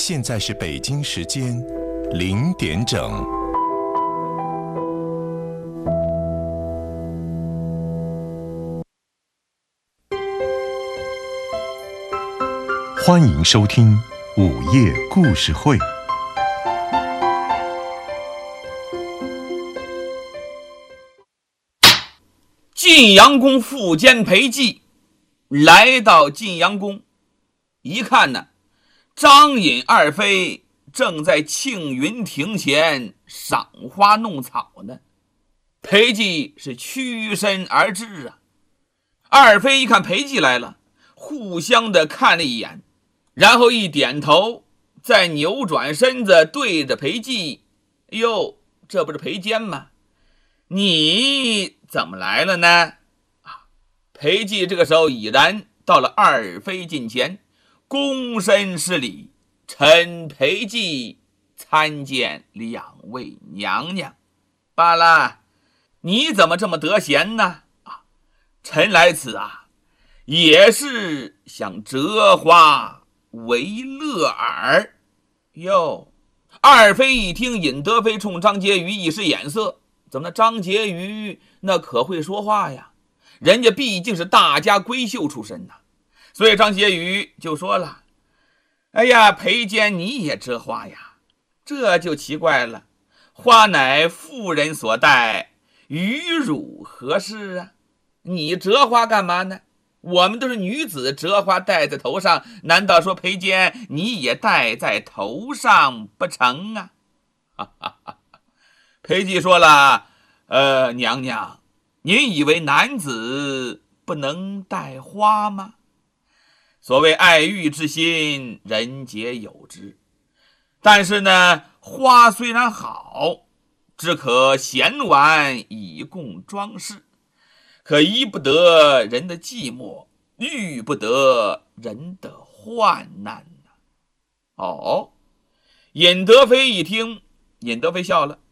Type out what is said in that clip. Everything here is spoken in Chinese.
现在是北京时间0点整。欢迎收听午夜故事会。 晋阳公副监裴寂来到晋阳宫，一看呢，张尹二妃正在庆云亭前赏花弄草呢。裴寂是屈身而至啊。二妃一看裴寂来了，互相的看了一眼，然后一点头，再扭转身子对着裴寂：哟，这不是裴监吗？你怎么来了呢？裴寂这个时候已然到了二妃近前，躬身施礼：臣裴寂参见两位娘娘。罢了，你怎么这么得闲呢？臣来此也是想折花为乐耳。哟，二妃一听，尹德妃冲张婕妤一使眼色，怎么张婕妤那可会说话呀？人家毕竟是大家闺秀出身呐，所以张婕妤就说了：哎呀，裴监你也折花呀？这就奇怪了，花乃妇人所戴，与汝何事啊？你折花干嘛呢？我们都是女子，折花戴在头上，难道说裴监你也戴在头上不成啊？裴寂说了：娘娘，您以为男子不能戴花吗？所谓爱欲之心，人皆有之。但是呢，花虽然好，只可闲玩以供装饰，可医不得人的寂寞，愈不得人的患难。尹德妃一听，尹德妃笑了：